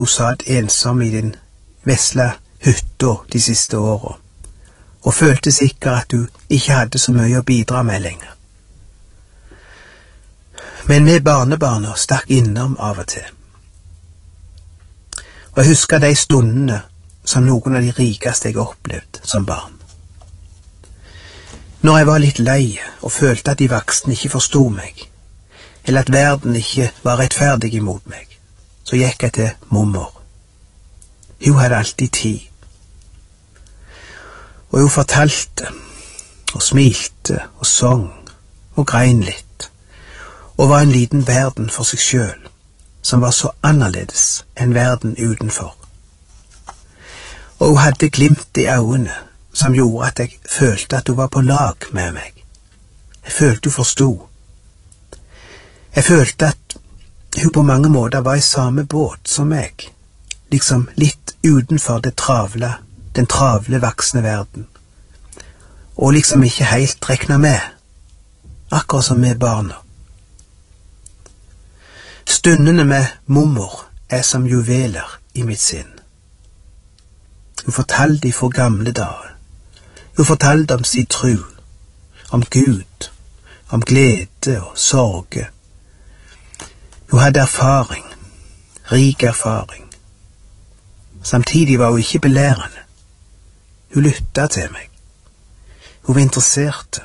hun satt ensom i den vesle hytta de siste årene, og følte sikkert at hun ikke hadde så mye å bidra med lenger. Men vi barnebarna stakk innom av og til. Og jeg husker de stundene som noen av de rikeste jeg opplevd som barn. Når jeg var litt lei og følte at de voksne ikke forstod meg, eller at verden ikke var rettferdig imot meg, så gikk jeg til mormor. Hun hadde alltid tid. Og hun fortalte, og smilte, og sang, og grein litt, og var en liten verden for seg selv, som var så annerledes enn verden utenfor. Og hun hadde glimt i øynene, som gjorde at jeg følte at hun var på lag med meg. Jeg følte hun forstod. Jeg følte at hun på mange måter var i samme båt som meg, liksom litt utenfor den travle voksne verden, og liksom ikke helt rekna med, akkurat som med barna. Stundene med mormor er som juveler i mitt sinn. Hun fortalte ifra gamle dager. Hun fortalte om sin tro, om Gud, om glede og sorge. Hun hadde erfaring, rik erfaring. Samtidig var hun ikke belærende. Hun lyttet til meg. Hun var interessert.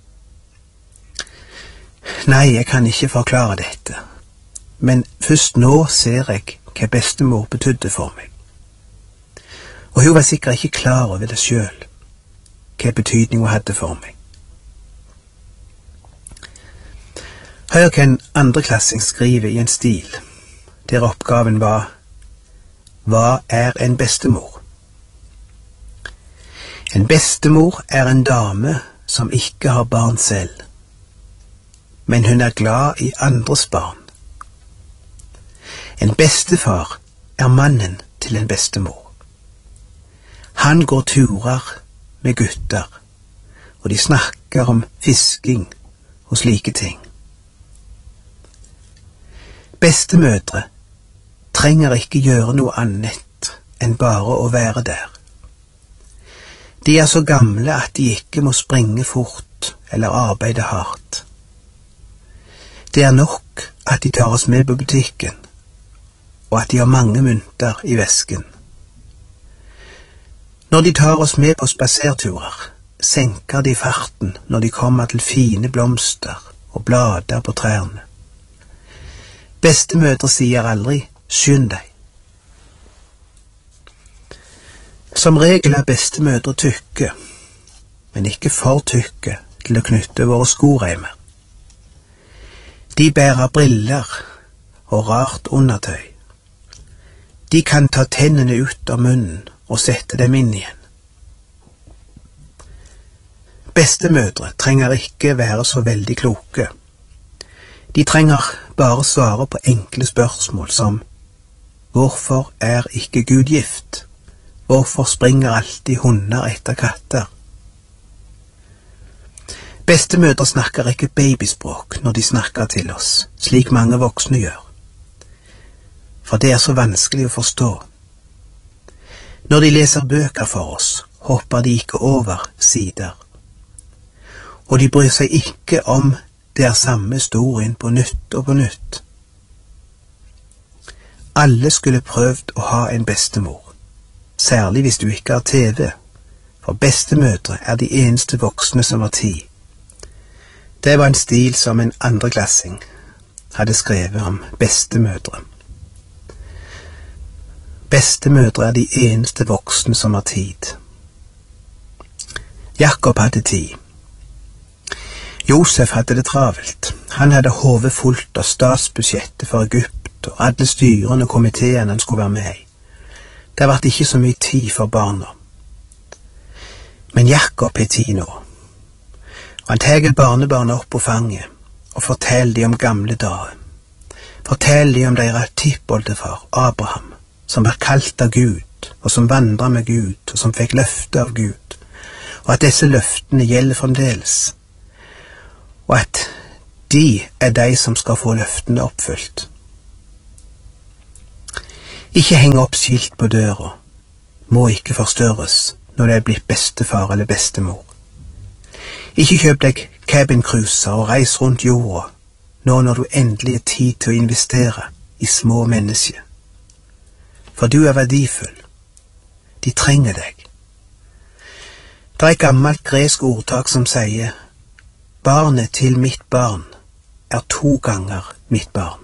Nei, jeg kan ikke forklare dette, men først nå ser jeg hva bestemor betydde for meg. Og hun var sikkert ikke klar over det selv, hva betydning hun hadde for meg. Hør hva en andreklassing skriver i en stil, der oppgaven var «Hva er en bestemor?» En bestemor er en dame som ikke har barn selv, men hun er glad i andres barn. En bestefar er mannen til en bestemor. Han går turer med gutter, og de snakker om fisking og slike ting. Bestemødre trenger ikke gjøre noe annet enn bare å være der. De er så gamle at de ikke må springe fort eller arbeide hardt. Det er nok at de tar oss med på butikken, og at de har mange mynter i vesken. Når de tar oss med på spaserturer, senker de farten når de kommer til fine blomster og blader på trærne. Bestemødre sier aldri «skynd deg». Som regel er bestemødre tykke, men ikke for tykke til å knytte våre skoreimer. De bærer briller og rart undertøy. De kan ta tennene ut av munnen og sette dem inn igjen. Bestemødre trenger ikke være så veldig kloke. De trenger bare svare på enkle spørsmål som «Hvorfor er ikke Gud gift?» «Hvorfor springer alltid hunder etter katter?» Bestemødre snakker ikke babyspråk når de snakker til oss, slik mange voksne gjør. For det er så vanskelig å forstå. Når de leser bøker for oss, hopper de ikke over sider. Og de bryr seg ikke om det er samme historien på nytt og på nytt. Alle skulle prøvd å ha en bestemor. Særlig hvis du ikke har TV, for bestemødre er de eneste voksne som har tid. Det var en stil som en andreklassing hadde skrevet om bestemødre. Bestemødre er de eneste voksne som har tid. Jakob hadde tid. Josef hadde det travelt. Han hadde hodet fullt av statsbudsjettet for Egypt og alle styrene og komiteene han skulle være med i. Det har vært ikke så mye tid for barna. Men Jakob har tid nå. Og han tar barnebarna opp på fanget og forteller dem om gamle dager. Forteller dem om deres tippoldefar, Abraham, som var kalt av Gud, og som vandret med Gud, og som fikk løfte av Gud, og at disse løftene gjelder fremdeles, og at de er de som skal få løftene oppfylt. Ikke henge opp skilt på døra, må ikke forstørres når det er blitt bestefar eller bestemor. Ikke kjøp deg cabincruiser og reis rundt jorda, nå når du endelig er tid til å investere i små mennesker. For du er verdifull. De trenger deg. Det er et gammelt gresk ordtak som sier, barnet til mitt barn er 2 ganger mitt barn.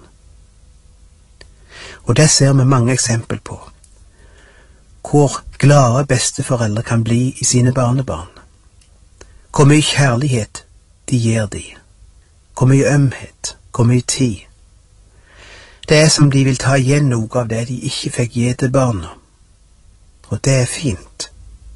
Og det ser vi mange eksempel på, hvor glade besteforeldre kan bli i sine barnebarn. Hvor mye kjærlighet de gir de, hvor mye ømhet, hvor mye tid. Det er som de vil ta igjen noe av det de ikke fikk gi til barna. Og det er fint.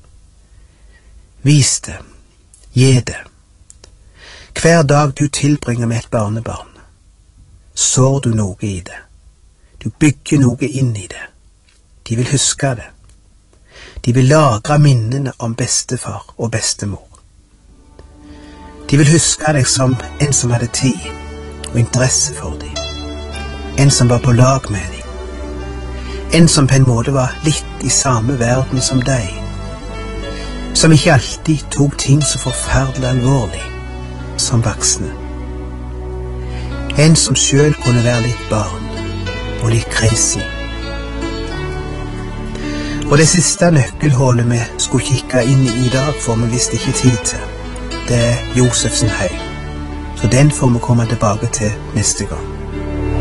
Vis det, gi det. Hver dag du tilbringer med et barnebarn, sår du noe i det. Du bygger noe inn i det. De vil huske det. De vil lagre minnene om bestefar og bestemor. De vil huske deg som en som hadde tid og interesse for dem. En som var på lag med dem. En som på en måte var litt i samme verden som deg. Som ikke alltid tok ting så forferdelig alvorlig som voksne. En som selv kunne være litt barn og litt crazy. Og det siste nøkkelhullet vi skulle kikke inn i dag, får vi visst ikke tid til. Det er Josefsen heim. Så den får vi komme tilbake til neste gang.